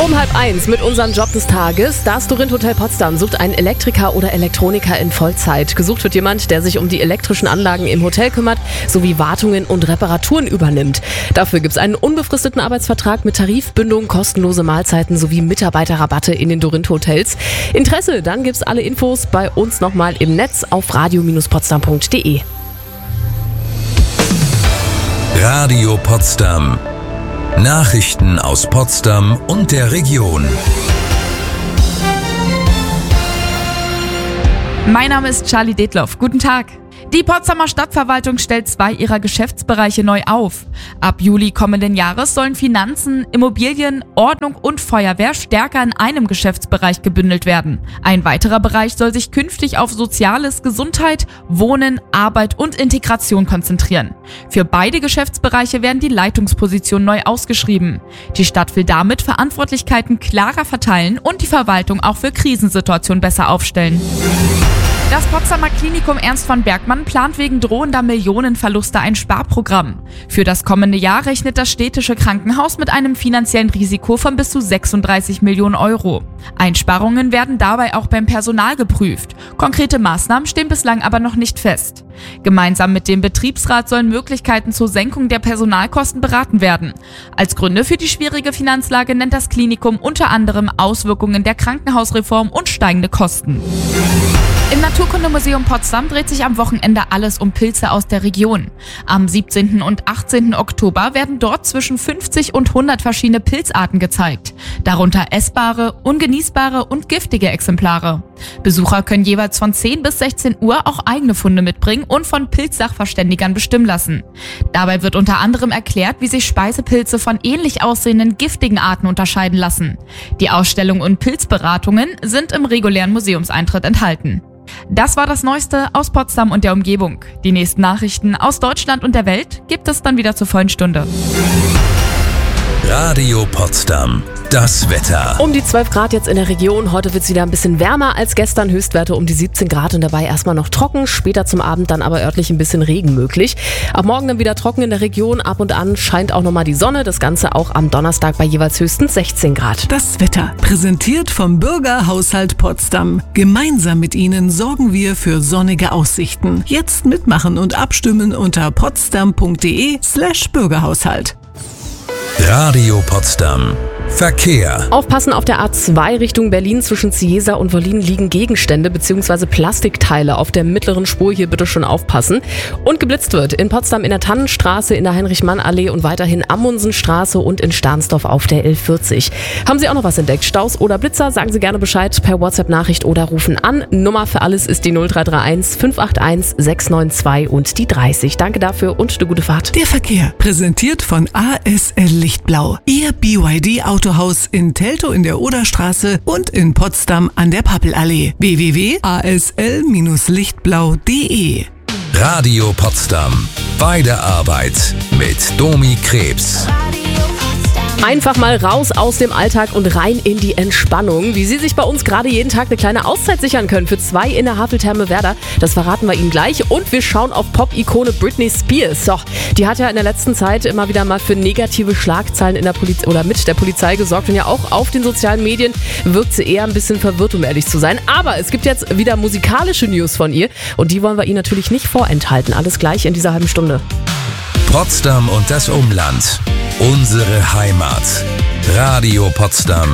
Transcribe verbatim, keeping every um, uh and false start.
Um halb eins mit unserem Job des Tages. Das Dorint Hotel Potsdam sucht einen Elektriker oder Elektroniker in Vollzeit. Gesucht wird jemand, der sich um die elektrischen Anlagen im Hotel kümmert, sowie Wartungen und Reparaturen übernimmt. Dafür gibt es einen unbefristeten Arbeitsvertrag mit Tarifbindung, kostenlose Mahlzeiten sowie Mitarbeiterrabatte in den Dorint Hotels. Interesse, dann gibt es alle Infos bei uns nochmal im Netz auf radio Bindestrich potsdam punkt de. Radio Potsdam. Nachrichten aus Potsdam und der Region. Mein Name ist Charlie Detloff. Guten Tag. Die Potsdamer Stadtverwaltung stellt zwei ihrer Geschäftsbereiche neu auf. Ab Juli kommenden Jahres sollen Finanzen, Immobilien, Ordnung und Feuerwehr stärker in einem Geschäftsbereich gebündelt werden. Ein weiterer Bereich soll sich künftig auf Soziales, Gesundheit, Wohnen, Arbeit und Integration konzentrieren. Für beide Geschäftsbereiche werden die Leitungspositionen neu ausgeschrieben. Die Stadt will damit Verantwortlichkeiten klarer verteilen und die Verwaltung auch für Krisensituationen besser aufstellen. Das Potsdamer Klinikum Ernst von Bergmann plant wegen drohender Millionenverluste ein Sparprogramm. Für das kommende Jahr rechnet das städtische Krankenhaus mit einem finanziellen Risiko von bis zu sechsunddreißig Millionen Euro. Einsparungen werden dabei auch beim Personal geprüft. Konkrete Maßnahmen stehen bislang aber noch nicht fest. Gemeinsam mit dem Betriebsrat sollen Möglichkeiten zur Senkung der Personalkosten beraten werden. Als Gründe für die schwierige Finanzlage nennt das Klinikum unter anderem Auswirkungen der Krankenhausreform und steigende Kosten. Im Naturkundemuseum Potsdam dreht sich am Wochenende alles um Pilze aus der Region. Am siebzehnten und achtzehnten Oktober werden dort zwischen fünfzig und hundert verschiedene Pilzarten gezeigt. Darunter essbare, ungenießbare und giftige Exemplare. Besucher können jeweils von zehn bis sechzehn Uhr auch eigene Funde mitbringen und von Pilzsachverständigern bestimmen lassen. Dabei wird unter anderem erklärt, wie sich Speisepilze von ähnlich aussehenden giftigen Arten unterscheiden lassen. Die Ausstellung und Pilzberatungen sind im regulären Museumseintritt enthalten. Das war das Neueste aus Potsdam und der Umgebung. Die nächsten Nachrichten aus Deutschland und der Welt gibt es dann wieder zur vollen Stunde. Radio Potsdam. Das Wetter. Um die zwölf Grad jetzt in der Region. Heute wird es wieder ein bisschen wärmer als gestern. Höchstwerte um die siebzehn Grad und dabei erstmal noch trocken. Später zum Abend dann aber örtlich ein bisschen Regen möglich. Ab morgen dann wieder trocken in der Region. Ab und an scheint auch nochmal die Sonne. Das Ganze auch am Donnerstag bei jeweils höchstens sechzehn Grad. Das Wetter. Präsentiert vom Bürgerhaushalt Potsdam. Gemeinsam mit Ihnen sorgen wir für sonnige Aussichten. Jetzt mitmachen und abstimmen unter potsdam punkt de slash Bürgerhaushalt. Radio Potsdam. Verkehr. Aufpassen, auf der A zwei Richtung Berlin zwischen Ciesa und Wollin liegen Gegenstände bzw. Plastikteile auf der mittleren Spur. Hier bitte schon aufpassen. Und geblitzt wird in Potsdam in der Tannenstraße, in der Heinrich-Mann-Allee und weiterhin Amundsenstraße und in Stahnsdorf auf der L vierzig. Haben Sie auch noch was entdeckt? Staus oder Blitzer? Sagen Sie gerne Bescheid per WhatsApp-Nachricht oder rufen an. Nummer für alles ist die null drei drei eins fünf acht eins sechs neun zwei und die dreißig. Danke dafür und eine gute Fahrt. Der Verkehr. Präsentiert von A S L Lichtblau. Ihr B Y D Autohaus in Teltow in der Oderstraße und in Potsdam an der Pappelallee. w w w punkt a s l lichtblau punkt de. Radio Potsdam. Bei der Arbeit mit Domi Krebs. Einfach mal raus aus dem Alltag und rein in die Entspannung. Wie Sie sich bei uns gerade jeden Tag eine kleine Auszeit sichern können für zwei in der Haveltherme Werder, das verraten wir Ihnen gleich. Und wir schauen auf Pop-Ikone Britney Spears. So, die hat ja in der letzten Zeit immer wieder mal für negative Schlagzeilen in der Polizei oder mit der Polizei gesorgt. Und ja auch auf den sozialen Medien wirkt sie eher ein bisschen verwirrt, um ehrlich zu sein. Aber es gibt jetzt wieder musikalische News von ihr und die wollen wir Ihnen natürlich nicht vorenthalten. Alles gleich in dieser halben Stunde. Potsdam und das Umland. Unsere Heimat. Radio Potsdam.